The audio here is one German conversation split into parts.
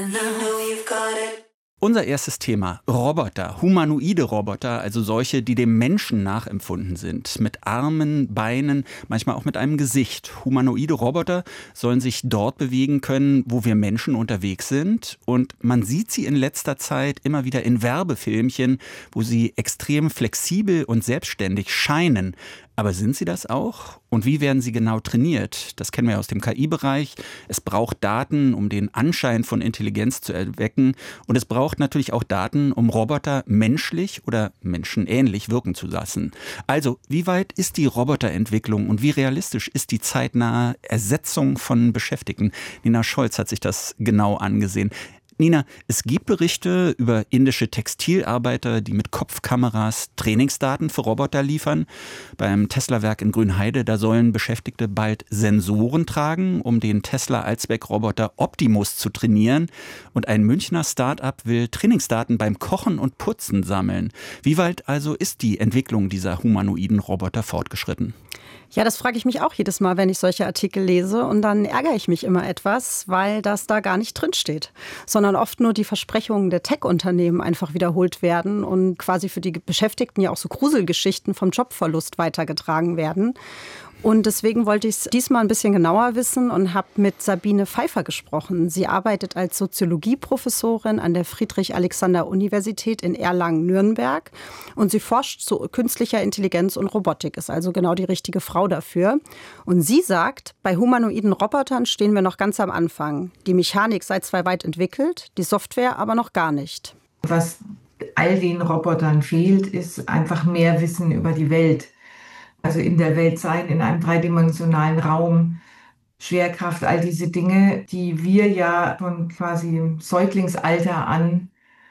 Unser erstes Thema, Roboter, humanoide Roboter, also solche, die dem Menschen nachempfunden sind, mit Armen, Beinen, manchmal auch mit einem Gesicht. Humanoide Roboter sollen sich dort bewegen können, wo wir Menschen unterwegs sind, und man sieht sie in letzter Zeit immer wieder in Werbefilmchen, wo sie extrem flexibel und selbstständig scheinen. Aber sind sie das auch? Und wie werden sie genau trainiert? Das kennen wir aus dem KI-Bereich. Es braucht Daten, um den Anschein von Intelligenz zu erwecken. Und es braucht natürlich auch Daten, um Roboter menschlich oder menschenähnlich wirken zu lassen. Also, wie weit ist die Roboterentwicklung und wie realistisch ist die zeitnahe Ersetzung von Beschäftigten? Nina Scholz hat sich das genau angesehen. Nina, es gibt Berichte über indische Textilarbeiter, die mit Kopfkameras Trainingsdaten für Roboter liefern. Beim Tesla-Werk in Grünheide, da sollen Beschäftigte bald Sensoren tragen, um den Tesla-Allzweck-Roboter Optimus zu trainieren. Und ein Münchner Start-up will Trainingsdaten beim Kochen und Putzen sammeln. Wie weit also ist die Entwicklung dieser humanoiden Roboter fortgeschritten? Ja, das frage ich mich auch jedes Mal, wenn ich solche Artikel lese. Und dann ärgere ich mich immer etwas, weil das da gar nicht drinsteht. Sondern oft nur die Versprechungen der Tech-Unternehmen einfach wiederholt werden und quasi für die Beschäftigten ja auch so Gruselgeschichten vom Jobverlust weitergetragen werden. Und deswegen wollte ich es diesmal ein bisschen genauer wissen und habe mit Sabine Pfeiffer gesprochen. Sie arbeitet als Soziologieprofessorin an der Friedrich-Alexander-Universität in Erlangen-Nürnberg. Und sie forscht zu künstlicher Intelligenz und Robotik, ist also genau die richtige Frau dafür. Und sie sagt, bei humanoiden Robotern stehen wir noch ganz am Anfang. Die Mechanik sei zwar weit entwickelt, die Software aber noch gar nicht. Was all den Robotern fehlt, ist einfach mehr Wissen über die Welt. Also in der Welt sein, in einem dreidimensionalen Raum, Schwerkraft, all diese Dinge, die wir ja von quasi im Säuglingsalter an,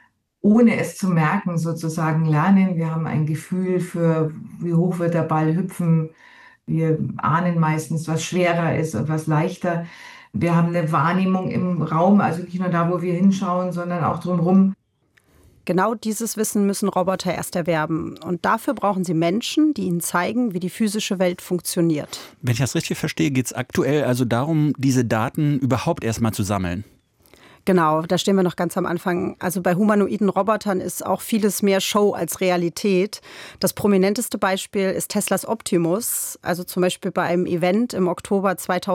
ohne es zu merken, sozusagen lernen. Wir haben ein Gefühl für, wie hoch wird der Ball hüpfen. Wir ahnen meistens, was schwerer ist und was leichter. Wir haben eine Wahrnehmung im Raum, also nicht nur da, wo wir hinschauen, sondern auch drumherum. Genau dieses Wissen müssen Roboter erst erwerben. Und dafür brauchen sie Menschen, die ihnen zeigen, wie die physische Welt funktioniert. Wenn ich das richtig verstehe, geht es aktuell also darum, diese Daten überhaupt erstmal zu sammeln. Genau, da stehen wir noch ganz am Anfang. Also bei humanoiden Robotern ist auch vieles mehr Show als Realität. Das prominenteste Beispiel ist Teslas Optimus. Also zum Beispiel bei einem Event im Oktober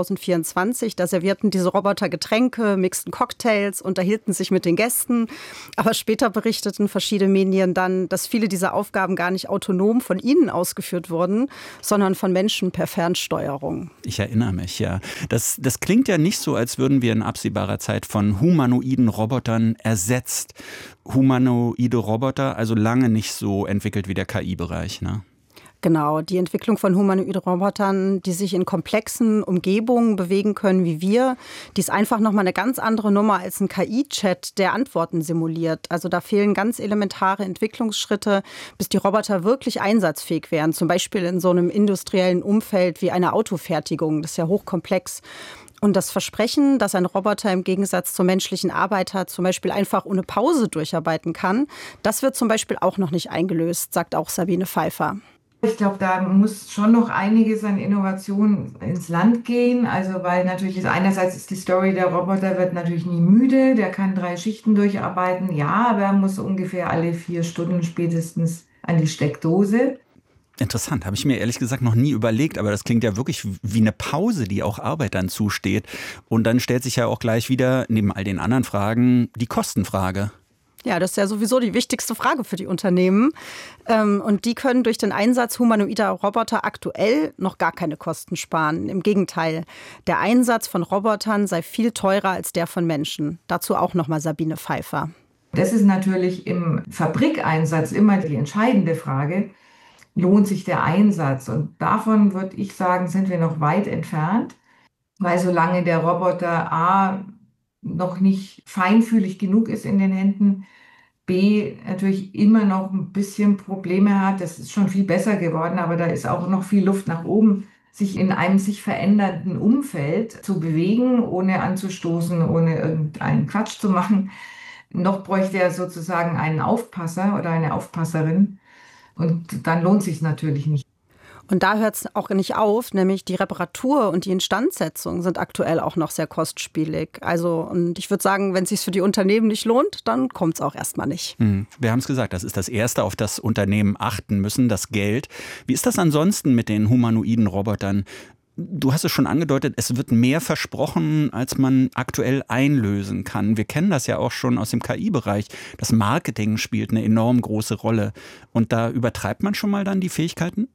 2024. Da servierten diese Roboter Getränke, mixten Cocktails, unterhielten sich mit den Gästen. Aber später berichteten verschiedene Medien dann, dass viele dieser Aufgaben gar nicht autonom von ihnen ausgeführt wurden, sondern von Menschen per Fernsteuerung. Ich erinnere mich, ja. Das klingt ja nicht so, als würden wir in absehbarer Zeit von humanoiden Robotern ersetzt. Humanoide Roboter, also lange nicht so entwickelt wie der KI-Bereich, ne? Genau, die Entwicklung von humanoiden Robotern, die sich in komplexen Umgebungen bewegen können wie wir, die ist einfach nochmal eine ganz andere Nummer als ein KI-Chat, der Antworten simuliert. Also da fehlen ganz elementare Entwicklungsschritte, bis die Roboter wirklich einsatzfähig wären. Zum Beispiel in so einem industriellen Umfeld wie einer Autofertigung. Das ist ja hochkomplex. Und das Versprechen, dass ein Roboter im Gegensatz zum menschlichen Arbeiter zum Beispiel einfach ohne Pause durcharbeiten kann, das wird zum Beispiel auch noch nicht eingelöst, sagt auch Sabine Pfeiffer. Ich glaube, da muss schon noch einiges an Innovation ins Land gehen. Also, weil natürlich einerseits ist die Story, der Roboter wird natürlich nie müde, der kann 3 Schichten durcharbeiten. Ja, aber er muss ungefähr alle 4 Stunden spätestens an die Steckdose. Interessant, habe ich mir ehrlich gesagt noch nie überlegt, aber das klingt ja wirklich wie eine Pause, die auch Arbeitern zusteht. Und dann stellt sich ja auch gleich wieder, neben all den anderen Fragen, die Kostenfrage. Ja, das ist ja sowieso die wichtigste Frage für die Unternehmen. Und die können durch den Einsatz humanoider Roboter aktuell noch gar keine Kosten sparen. Im Gegenteil, der Einsatz von Robotern sei viel teurer als der von Menschen. Dazu auch nochmal Sabine Pfeiffer. Das ist natürlich im Fabrikeinsatz immer die entscheidende Frage. Lohnt sich der Einsatz? Und davon würde ich sagen, sind wir noch weit entfernt, weil solange der Roboter A noch nicht feinfühlig genug ist in den Händen, B natürlich immer noch ein bisschen Probleme hat, das ist schon viel besser geworden, aber da ist auch noch viel Luft nach oben, sich in einem sich verändernden Umfeld zu bewegen, ohne anzustoßen, ohne irgendeinen Quatsch zu machen. Noch bräuchte er sozusagen einen Aufpasser oder eine Aufpasserin. Und dann lohnt sich natürlich nicht. Und da hört es auch nicht auf, nämlich die Reparatur und die Instandsetzung sind aktuell auch noch sehr kostspielig. Und ich würde sagen, wenn es sich für die Unternehmen nicht lohnt, dann kommt es auch erstmal nicht. Wir haben es gesagt, das ist das Erste, auf das Unternehmen achten müssen, das Geld. Wie ist das ansonsten mit den humanoiden Robotern? Du hast es schon angedeutet, es wird mehr versprochen, als man aktuell einlösen kann. Wir kennen das ja auch schon aus dem KI-Bereich. Das Marketing spielt eine enorm große Rolle. Und da übertreibt man schon mal dann die Fähigkeiten?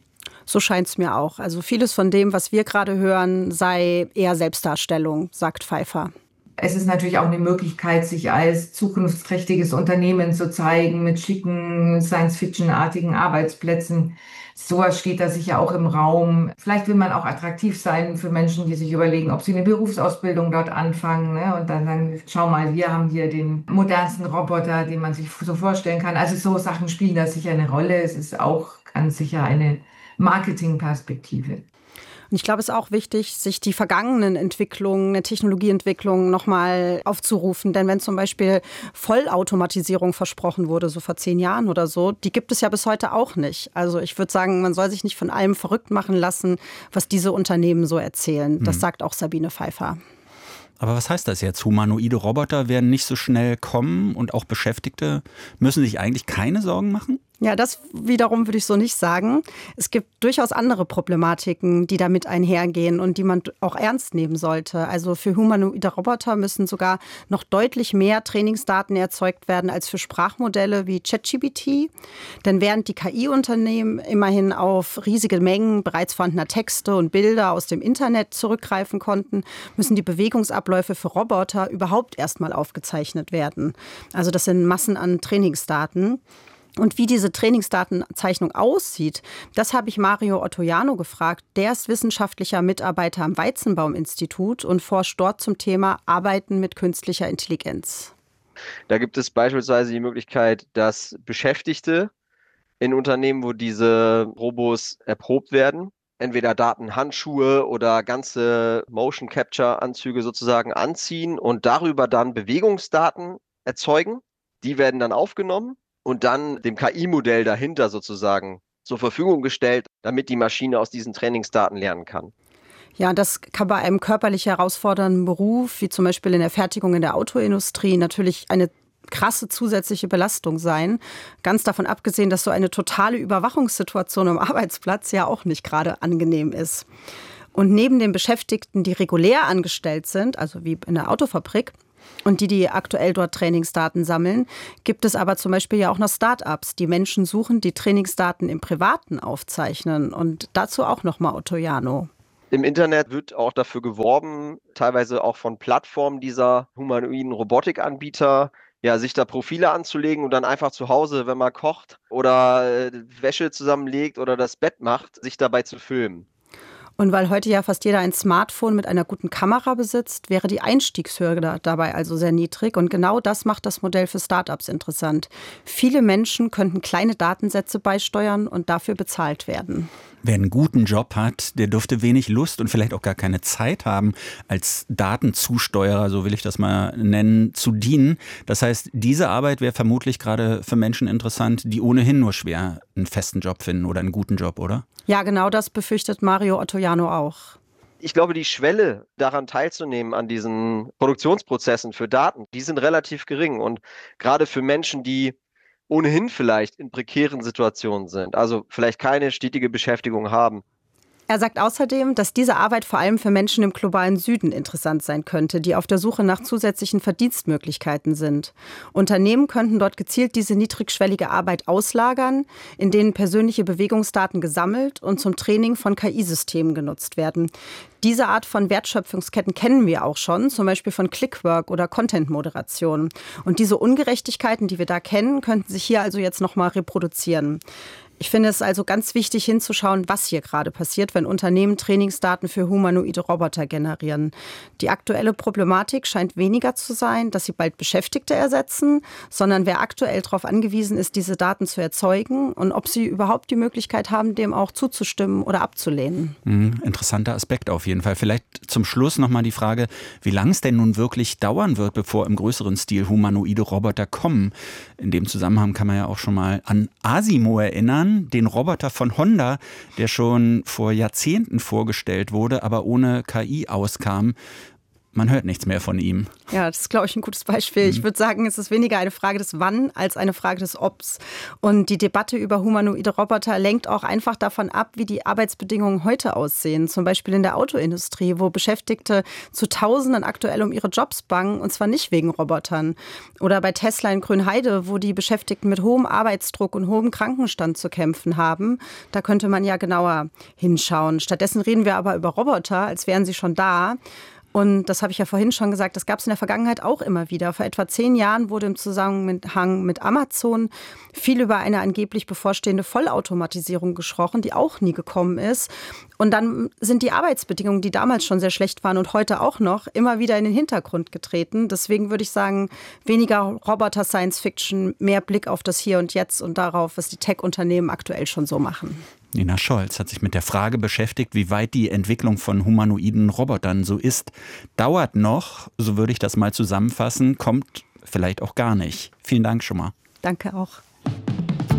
So scheint es mir auch. Also vieles von dem, was wir gerade hören, sei eher Selbstdarstellung, sagt Pfeiffer. Es ist natürlich auch eine Möglichkeit, sich als zukunftsträchtiges Unternehmen zu zeigen mit schicken, Science-Fiction-artigen Arbeitsplätzen. Sowas steht da sicher auch im Raum. Vielleicht will man auch attraktiv sein für Menschen, die sich überlegen, ob sie eine Berufsausbildung dort anfangen, ne? Und dann sagen, schau mal, wir haben hier den modernsten Roboter, den man sich so vorstellen kann. Also so Sachen spielen da sicher eine Rolle. Es ist auch ganz sicher eine Marketingperspektive. Und ich glaube, es ist auch wichtig, sich die vergangenen Entwicklungen, der Technologieentwicklung nochmal aufzurufen. Denn wenn zum Beispiel Vollautomatisierung versprochen wurde, so vor 10 Jahren oder so, die gibt es ja bis heute auch nicht. Also ich würde sagen, man soll sich nicht von allem verrückt machen lassen, was diese Unternehmen so erzählen. Das sagt auch Sabine Pfeiffer. Aber was heißt das jetzt? Humanoide Roboter werden nicht so schnell kommen und auch Beschäftigte müssen sich eigentlich keine Sorgen machen? Ja, das wiederum würde ich so nicht sagen. Es gibt durchaus andere Problematiken, die damit einhergehen und die man auch ernst nehmen sollte. Also für humanoide Roboter müssen sogar noch deutlich mehr Trainingsdaten erzeugt werden als für Sprachmodelle wie ChatGPT. Denn während die KI-Unternehmen immerhin auf riesige Mengen bereits vorhandener Texte und Bilder aus dem Internet zurückgreifen konnten, müssen die Bewegungsabläufe für Roboter überhaupt erstmal aufgezeichnet werden. Also das sind Massen an Trainingsdaten. Und wie diese Trainingsdatenzeichnung aussieht, das habe ich Mario Ottojano gefragt. Der ist wissenschaftlicher Mitarbeiter am Weizenbaum-Institut und forscht dort zum Thema Arbeiten mit künstlicher Intelligenz. Da gibt es beispielsweise die Möglichkeit, dass Beschäftigte in Unternehmen, wo diese Robos erprobt werden, entweder Datenhandschuhe oder ganze Motion Capture Anzüge sozusagen anziehen und darüber dann Bewegungsdaten erzeugen. Die werden dann aufgenommen und dann dem KI-Modell dahinter sozusagen zur Verfügung gestellt, damit die Maschine aus diesen Trainingsdaten lernen kann. Ja, das kann bei einem körperlich herausfordernden Beruf, wie zum Beispiel in der Fertigung in der Autoindustrie, natürlich eine krasse zusätzliche Belastung sein. Ganz davon abgesehen, dass so eine totale Überwachungssituation am Arbeitsplatz ja auch nicht gerade angenehm ist. Und neben den Beschäftigten, die regulär angestellt sind, also wie in der Autofabrik, und die aktuell dort Trainingsdaten sammeln, gibt es aber zum Beispiel ja auch noch Start-ups, die Menschen suchen, die Trainingsdaten im Privaten aufzeichnen. Und dazu auch nochmal Ottojano. Im Internet wird auch dafür geworben, teilweise auch von Plattformen dieser humanoiden Robotikanbieter, ja, sich da Profile anzulegen und dann einfach zu Hause, wenn man kocht oder Wäsche zusammenlegt oder das Bett macht, sich dabei zu filmen. Und weil heute ja fast jeder ein Smartphone mit einer guten Kamera besitzt, wäre die Einstiegshürde dabei also sehr niedrig. Und genau das macht das Modell für Startups interessant. Viele Menschen könnten kleine Datensätze beisteuern und dafür bezahlt werden. Wer einen guten Job hat, der dürfte wenig Lust und vielleicht auch gar keine Zeit haben, als Datenzusteuerer, so will ich das mal nennen, zu dienen. Das heißt, diese Arbeit wäre vermutlich gerade für Menschen interessant, die ohnehin nur schwer einen festen Job finden oder einen guten Job, oder? Ja, genau das befürchtet Mario Ottojano auch. Ich glaube, die Schwelle, daran teilzunehmen, an diesen Produktionsprozessen für Daten, die sind relativ gering. Und gerade für Menschen, die ohnehin vielleicht in prekären Situationen sind, also vielleicht keine stetige Beschäftigung haben. Er sagt außerdem, dass diese Arbeit vor allem für Menschen im globalen Süden interessant sein könnte, die auf der Suche nach zusätzlichen Verdienstmöglichkeiten sind. Unternehmen könnten dort gezielt diese niedrigschwellige Arbeit auslagern, in denen persönliche Bewegungsdaten gesammelt und zum Training von KI-Systemen genutzt werden. Diese Art von Wertschöpfungsketten kennen wir auch schon, zum Beispiel von Clickwork oder Content-Moderation. Und diese Ungerechtigkeiten, die wir da kennen, könnten sich hier also jetzt nochmal reproduzieren. Ich finde es also ganz wichtig hinzuschauen, was hier gerade passiert, wenn Unternehmen Trainingsdaten für humanoide Roboter generieren. Die aktuelle Problematik scheint weniger zu sein, dass sie bald Beschäftigte ersetzen, sondern wer aktuell darauf angewiesen ist, diese Daten zu erzeugen und ob sie überhaupt die Möglichkeit haben, dem auch zuzustimmen oder abzulehnen. Interessanter Aspekt auf jeden Fall. Vielleicht zum Schluss nochmal die Frage, wie lange es denn nun wirklich dauern wird, bevor im größeren Stil humanoide Roboter kommen. In dem Zusammenhang kann man ja auch schon mal an Asimo erinnern. Jahren den Roboter von Honda, der schon vor Jahrzehnten vorgestellt wurde, aber ohne KI auskam. Man hört nichts mehr von ihm. Ja, das ist, glaube ich, ein gutes Beispiel. Ich würde sagen, es ist weniger eine Frage des Wann als eine Frage des Obs. Und die Debatte über humanoide Roboter lenkt auch einfach davon ab, wie die Arbeitsbedingungen heute aussehen. Zum Beispiel in der Autoindustrie, wo Beschäftigte zu Tausenden aktuell um ihre Jobs bangen, und zwar nicht wegen Robotern. Oder bei Tesla in Grünheide, wo die Beschäftigten mit hohem Arbeitsdruck und hohem Krankenstand zu kämpfen haben. Da könnte man ja genauer hinschauen. Stattdessen reden wir aber über Roboter, als wären sie schon da. Und das habe ich ja vorhin schon gesagt, das gab es in der Vergangenheit auch immer wieder. Vor etwa 10 Jahren wurde im Zusammenhang mit Amazon viel über eine angeblich bevorstehende Vollautomatisierung gesprochen, die auch nie gekommen ist. Und dann sind die Arbeitsbedingungen, die damals schon sehr schlecht waren und heute auch noch, immer wieder in den Hintergrund getreten. Deswegen würde ich sagen, weniger Roboter-Science-Fiction, mehr Blick auf das Hier und Jetzt und darauf, was die Tech-Unternehmen aktuell schon so machen. Nina Scholz hat sich mit der Frage beschäftigt, wie weit die Entwicklung von humanoiden Robotern so ist. Dauert noch, so würde ich das mal zusammenfassen, kommt vielleicht auch gar nicht. Vielen Dank schon mal. Danke auch.